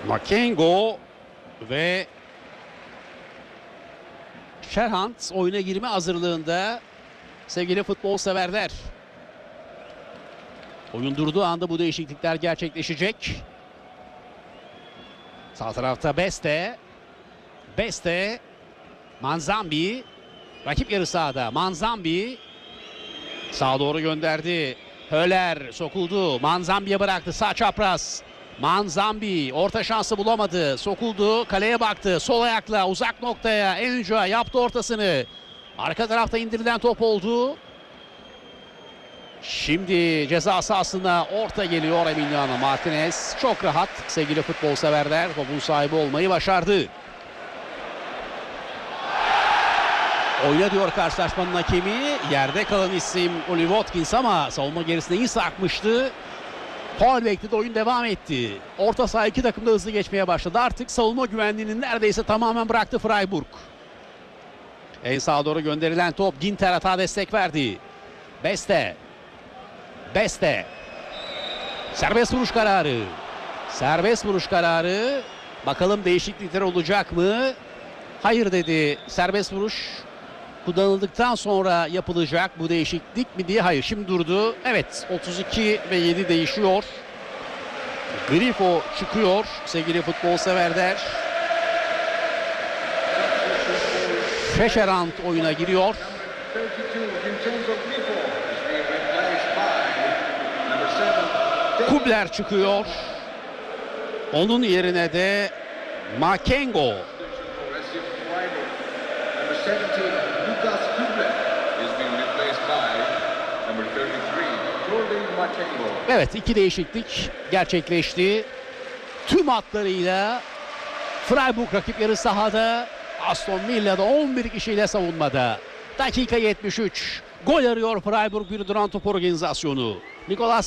Makengo ve Şerhant oyuna girme hazırlığında sevgili futbol severler. Oyun durduğu anda bu değişiklikler gerçekleşecek. Sağ tarafta Beste. Beste. Manzambi. Rakip yarı sahada. Manzambi. Sağa doğru gönderdi. Höler sokuldu. Manzambi'ye bıraktı. Sağ çapraz. Manzambi orta şansı bulamadı. Sokuldu. Kaleye baktı. Sol ayakla uzak noktaya. Enca yaptı ortasını. Arka tarafta indirilen top oldu. Şimdi ceza sahasına orta geliyor Emiliano Martinez. Çok rahat sevgili futbol severler. Topun sahibi olmayı başardı. Oyna diyor karşılaşmanın hakemi. Yerde kalan isim Oli Watkins ama savunma gerisine iyi sarkmıştı. Faul bekledi, oyun devam etti. Orta saha iki takım da hızlı geçmeye başladı. Artık savunma güvenliğini neredeyse tamamen bıraktı Freiburg. En sağa doğru gönderilen top. Ginter hata destek verdi. Beste. Beste. Serbest vuruş kararı. Serbest vuruş kararı. Bakalım değişiklikler olacak mı? Hayır dedi. Serbest vuruş kullanıldıktan sonra yapılacak bu değişiklik mi diye. Hayır, şimdi durdu. Evet, 32 ve 7 değişiyor. Grifo çıkıyor sevgili futbol severler. Şeşerant oyuna giriyor. Kubler çıkıyor. Onun yerine de Makengo. Evet, iki değişiklik gerçekleşti. Tüm hatlarıyla Freiburg rakipleri sahada. Aston Villa'da 11 kişiyle savunmada. Dakika 73. Gol arıyor Freiburg, bir duran top organizasyonu. Nicolas